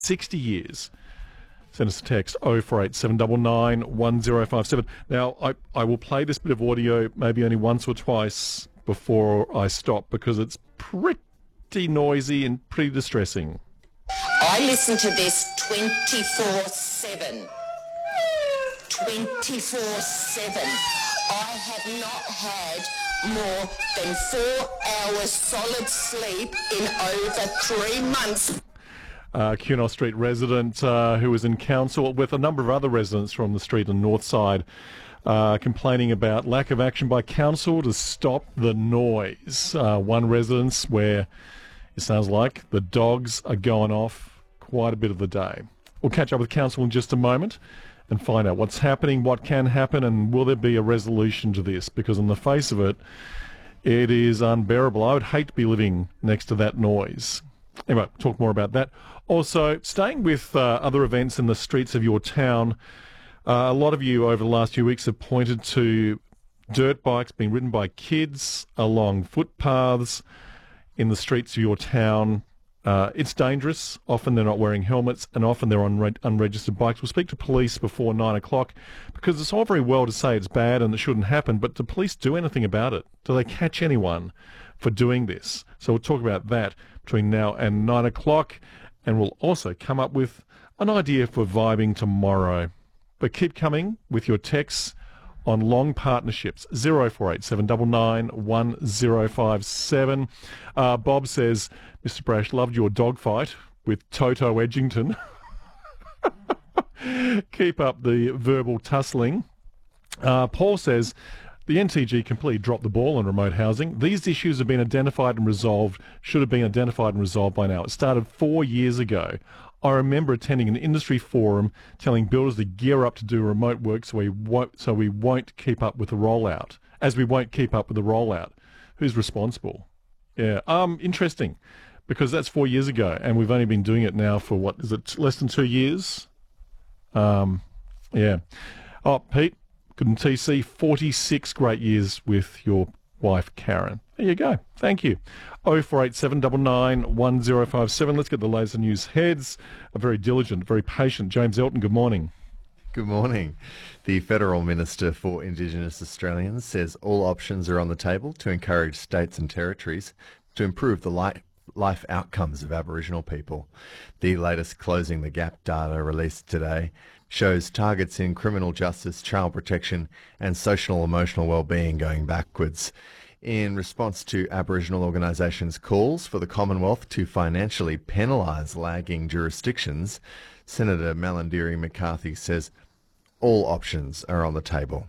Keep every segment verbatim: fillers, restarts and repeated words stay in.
sixty years. Send us a text oh four eight seven nine nine one oh five seven. Now, I, I will play this bit of audio maybe only once or twice before I stop because it's pretty noisy and pretty distressing. I listen to this twenty-four seven. twenty-four seven. I have not had more than four hours solid sleep in over three months. Uh, Cunall Street resident uh, who was in council with a number of other residents from the street and north side uh, complaining about lack of action by council to stop the noise. Uh, one residence where it sounds like the dogs are going off quite a bit of the day. We'll catch up with council in just a moment and find out what's happening, what can happen, and will there be a resolution to this? Because on the face of it, it is unbearable. I would hate to be living next to that noise. Anyway, talk more about that. Also, staying with uh, other events in the streets of your town, uh, a lot of you over the last few weeks have pointed to dirt bikes being ridden by kids along footpaths in the streets of your town. Uh, it's dangerous. Often they're not wearing helmets, and often they're on unre- unregistered bikes. We'll speak to police before nine o'clock because it's all very well to say it's bad and it shouldn't happen, but do police do anything about it? Do they catch anyone for doing this? So we'll talk about that between now and nine o'clock, and we'll also come up with an idea for vibing tomorrow. But keep coming with your texts on long partnerships. oh four eight seven nine nine one oh five seven. Uh, Bob says, Mister Brash, loved your dogfight with Toto Edgington. Keep up the verbal tussling. Uh, Paul says, the N T G completely dropped the ball on remote housing. These issues have been identified and resolved, should have been identified and resolved by now. It started four years ago. I remember attending an industry forum telling builders to gear up to do remote work so we won't, so we won't keep up with the rollout, as we won't keep up with the rollout. Who's responsible? Yeah, um, interesting, because that's four years ago, and we've only been doing it now for, what, is it less than two years? Um, yeah. Oh, Pete, good in T C, forty-six great years with your wife, Karen. There you go. Thank you. oh four eight seven nine nine one oh five seven. Let's get the latest news heads. A very diligent, very patient James Elton, good morning. Good morning. The Federal Minister for Indigenous Australians says all options are on the table to encourage states and territories to improve the life, life outcomes of Aboriginal people. The latest Closing the Gap data released today shows targets in criminal justice, child protection and social emotional well-being going backwards. In response to Aboriginal organisations' calls for the Commonwealth to financially penalise lagging jurisdictions, Senator Malarndirri McCarthy says all options are on the table.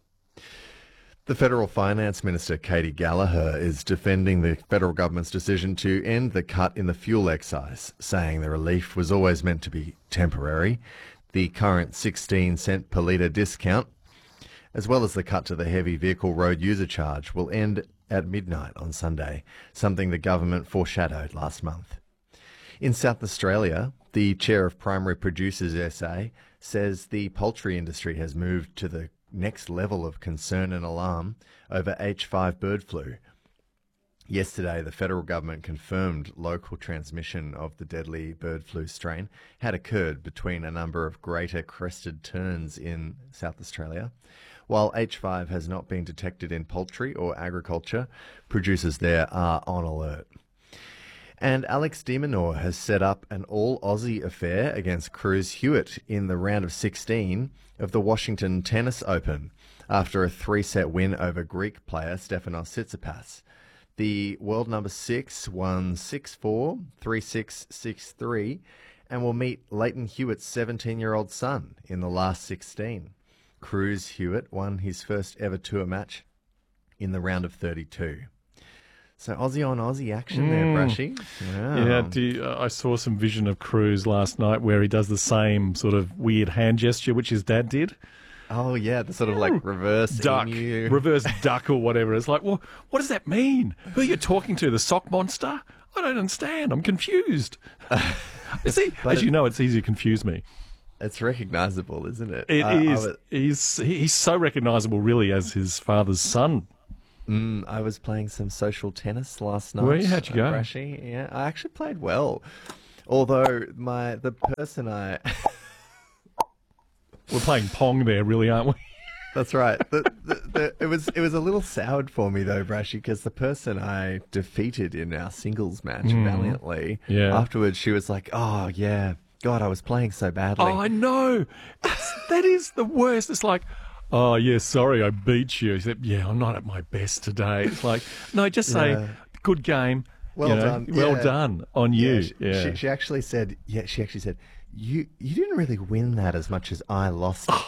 The Federal Finance Minister, Katie Gallagher, is defending the federal government's decision to end the cut in the fuel excise, saying the relief was always meant to be temporary. The current sixteen cent per litre discount, as well as the cut to the heavy vehicle road user charge, will end at midnight on Sunday, something the government foreshadowed last month. In South Australia, the chair of Primary Producers S A says the poultry industry has moved to the next level of concern and alarm over H five bird flu. Yesterday, the federal government confirmed local transmission of the deadly bird flu strain had occurred between a number of greater crested terns in South Australia. While H five has not been detected in poultry or agriculture, producers there are on alert. And Alex de Minaur has set up an all-Aussie affair against Cruz Hewitt in the round of sixteen of the Washington Tennis Open after a three-set win over Greek player Stefanos Tsitsipas. The world number six won six four, three six, six three and will meet Leighton Hewitt's seventeen-year-old son in the last sixteen. Cruz Hewitt won his first ever tour match in the round of thirty-two. So Aussie on Aussie action there, Mm. Brashy. Wow. Yeah, do you, uh, I saw some vision of Cruz last night where he does the same sort of weird hand gesture which his dad did. Oh, yeah, the sort of like reverse Duck, emu. reverse duck or whatever. It's like, well, what does that mean? Who are you talking to, the sock monster? I don't understand. I'm confused. See, as it- you know, it's easy to confuse me. It's recognisable, isn't it? It I, I is. was, He's he's so recognisable, really, as his father's son. mm, I was playing some social tennis last night. Were you? How'd you go? uh, Brashy. Yeah, I actually played well. Although my the person I We're playing Pong there, really, aren't we? That's right. The, the, the, it was it was a little soured for me though, Brashy, because the person I defeated in our singles match valiantly, Yeah. afterwards she was like, "Oh yeah, God, I was playing so badly." Oh, I know. It's, that is the worst. It's like, oh, yeah, sorry, I beat you. He said, yeah, I'm not at my best today. It's like, no, just say, Yeah. good game. Well you know, done. Well Yeah. done on you. Yeah, she, Yeah. She, she actually said, yeah, she actually said, you you didn't really win that as much as I lost it.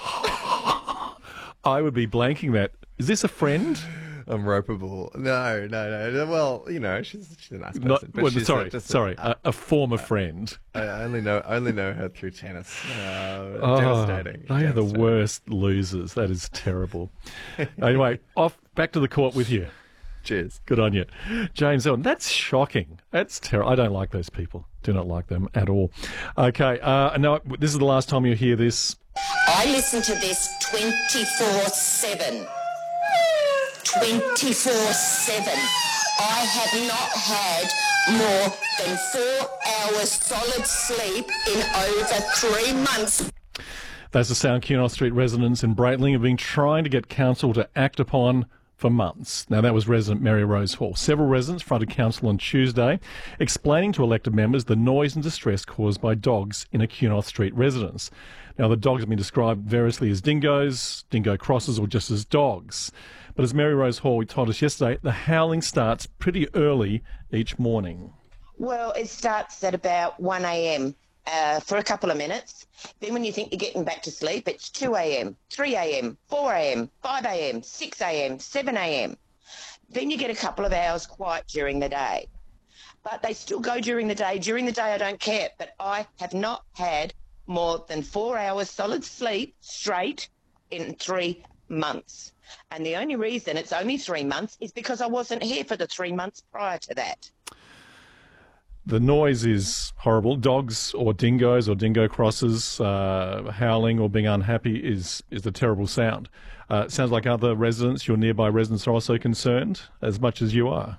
I would be blanking that. Is this a friend? I'm ropeable. No, no, no. Well, you know, she's she's a nice person. Not, but well, she's sorry, just a- sorry, a, a former friend. I I only know I only know her through tennis. Uh, Oh, devastating. they are the Devastating. worst losers. That is terrible. Anyway, off back to the court with you. Cheers. Good on you. James Ellen, that's shocking. That's terrible. I don't like those people. Do not like them at all. Okay, uh, no, this is the last time you hear this. I listen to this twenty-four seven. twenty-four seven. I have not had more than four hours solid sleep in over three months. That's the sound Cunard Street residents in Breitling have been trying to get council to act upon for months. Now, that was resident Mary Rose Hall. Several residents fronted council on Tuesday, explaining to elected members the noise and distress caused by dogs in a Cunard Street residence. Now, the dogs have been described variously as dingoes, dingo crosses, or just as dogs. But as Mary Rose Hall told us yesterday, the howling starts pretty early each morning. Well, it starts at about one a.m. Uh, for a couple of minutes. Then when you think you're getting back to sleep, it's two a.m., three a.m., four a.m., five a.m., six a.m., seven a.m. Then you get a couple of hours quiet during the day. But they still go during the day. During the day, I don't care. But I have not had more than four hours solid sleep straight in three months. And the only reason it's only three months is because I wasn't here for the three months prior to that. The noise is horrible. Dogs or dingoes or dingo crosses uh, howling or being unhappy is, is a terrible sound. Uh, it sounds like other residents, your nearby residents, are also concerned as much as you are.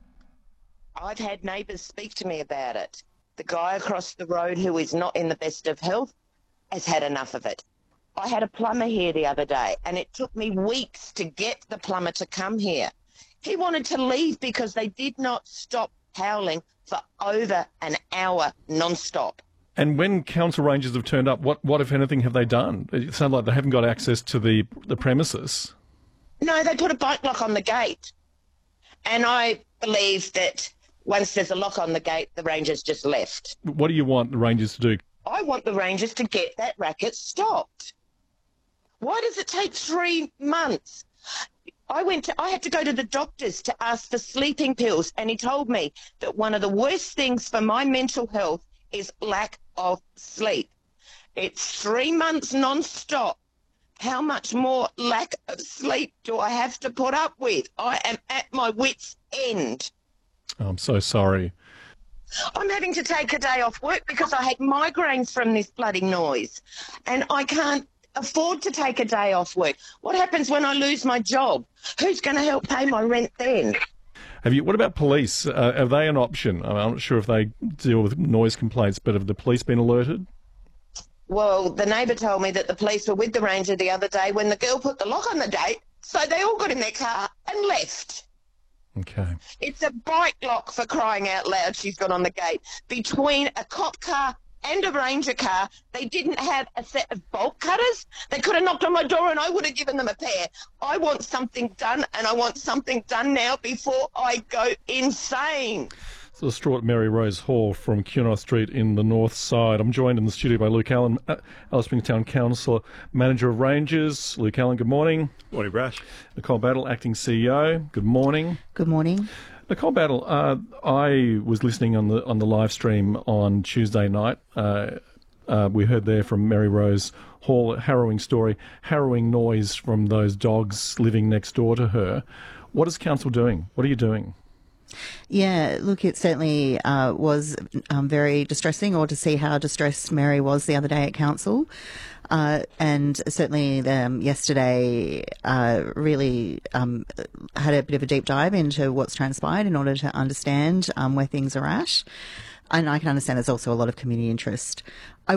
I've had neighbours speak to me about it. The guy across the road who is not in the best of health has had enough of it. I had a plumber here the other day, and it took me weeks to get the plumber to come here. He wanted to leave because they did not stop howling for over an hour non-stop. And when council rangers have turned up, what, what if anything, have they done? It sounds like they haven't got access to the, the premises. No, they put a bike lock on the gate. And I believe that once there's a lock on the gate, the rangers just left. What do you want the rangers to do? I want the rangers to get that racket stopped. Why does it take three months? I went to, I had to go to the doctors to ask for sleeping pills, and he told me that one of the worst things for my mental health is lack of sleep. It's three months non-stop. How much more lack of sleep do I have to put up with? I am at my wit's end. Oh, I'm so sorry. I'm having to take a day off work because I had migraines from this bloody noise, and I can't afford to take a day off work. What happens when I lose my job? Who's going to help pay my rent then? Have you? What about police? Uh, are they an option? I'm not sure if they deal with noise complaints, but have the police been alerted? Well, the neighbour told me that the police were with the ranger the other day when the girl put the lock on the gate, so they all got in their car and left. Okay. It's a bike lock, for crying out loud, she's got on the gate. Between a cop car and a ranger car, they didn't have a set of bolt cutters. They could have knocked on my door and I would have given them a pair. I want something done, and I want something done now before I go insane. So distraught Mary Rose Hall from Cunard Street in the north side. I'm joined in the studio by Luke Allen, uh, Alice Springs Town Council, Manager of Rangers. Luke Allen, good morning. Morning, Brash. Nicole Battle, Acting C E O, good morning. Good morning. Nicole Battle, uh, I was listening on the on the live stream on Tuesday night. Uh, uh, we heard there from Mary Rose Hall, a harrowing story, harrowing noise from those dogs living next door to her. What is council doing? What are you doing? Yeah, look, it certainly uh, was um, very distressing, or to see how distressed Mary was the other day at council. Uh, and certainly um, yesterday uh, really um, had a bit of a deep dive into what's transpired in order to understand um, where things are at. and I can understand there's also a lot of community interest. I